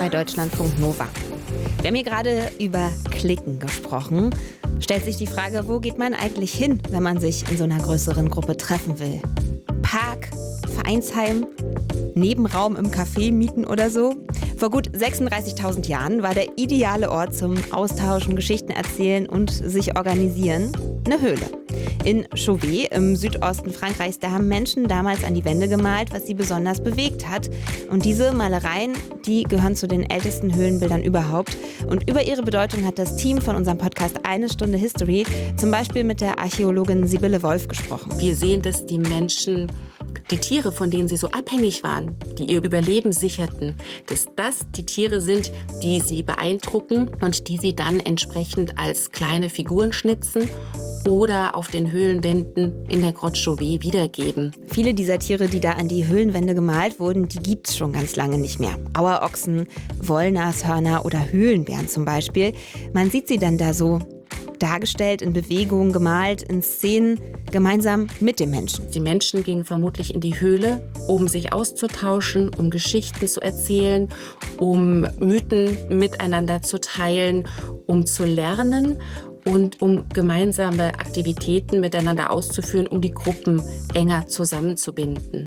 bei Deutschlandfunk Nova. Wir haben hier gerade über Cliquen gesprochen. Stellt sich die Frage, wo geht man eigentlich hin, wenn man sich in so einer größeren Gruppe treffen will? Park, Vereinsheim, Nebenraum im Café mieten oder so? Vor gut 36.000 Jahren war der ideale Ort zum Austauschen, Geschichten erzählen und sich organisieren eine Höhle. In Chauvet im Südosten Frankreichs, da haben Menschen damals an die Wände gemalt, was sie besonders bewegt hat. Und diese Malereien, die gehören zu den ältesten Höhlenbildern überhaupt. Und über ihre Bedeutung hat das Team von unserem Podcast Eine Stunde History zum Beispiel mit der Archäologin Sibylle Wolf gesprochen. Wir sehen, dass die Menschen, die Tiere, von denen sie so abhängig waren, die ihr Überleben sicherten, dass das die Tiere sind, die sie beeindrucken und die sie dann entsprechend als kleine Figuren schnitzen oder auf den Höhlenwänden in der Grotte Chauvet wiedergeben. Viele dieser Tiere, die da an die Höhlenwände gemalt wurden, die gibt's schon ganz lange nicht mehr. Auerochsen, Wollnashörner oder Höhlenbären zum Beispiel. Man sieht sie dann da so dargestellt, in Bewegung, gemalt, in Szenen, gemeinsam mit dem Menschen. Die Menschen gingen vermutlich in die Höhle, um sich auszutauschen, um Geschichten zu erzählen, um Mythen miteinander zu teilen, um zu lernen und um gemeinsame Aktivitäten miteinander auszuführen, um die Gruppen enger zusammenzubinden.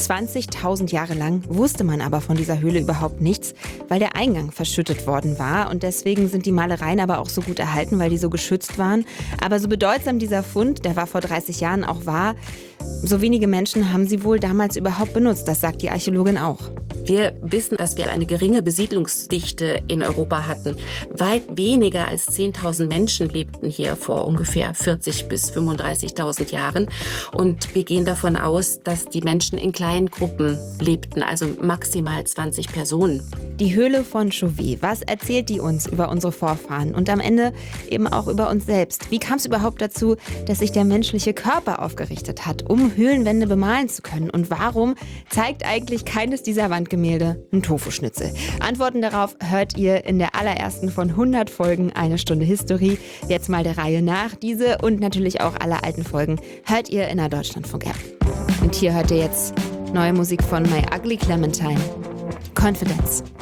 20.000 Jahre lang wusste man aber von dieser Höhle überhaupt nichts, weil der Eingang verschüttet worden war. Und deswegen sind die Malereien aber auch so gut erhalten, weil die so geschützt waren. Aber so bedeutsam dieser Fund, der war vor 30 Jahren auch war, so wenige Menschen haben sie wohl damals überhaupt benutzt. Das sagt die Archäologin auch. Wir wissen, dass wir eine geringe Besiedlungsdichte in Europa hatten. Weit weniger als 10.000 Menschen lebten hier vor ungefähr 40.000 bis 35.000 Jahren. Und wir gehen davon aus, dass die Menschen in kleinen Gruppen lebten, also maximal 20 Personen. Die Höhle von Chauvet, was erzählt die uns über unsere Vorfahren und am Ende eben auch über uns selbst? Wie kam es überhaupt dazu, dass sich der menschliche Körper aufgerichtet hat, um Höhlenwände bemalen zu können? Und warum zeigt eigentlich keines dieser Wandgemälde ein Tofu-Schnitzel? Antworten darauf hört ihr in der allerersten von 100 Folgen Eine Stunde History. Jetzt mal der Reihe nach. Diese und natürlich auch alle alten Folgen hört ihr in der Deutschlandfunk-App. Und hier hört ihr jetzt neue Musik von My Ugly Clementine. Confidence.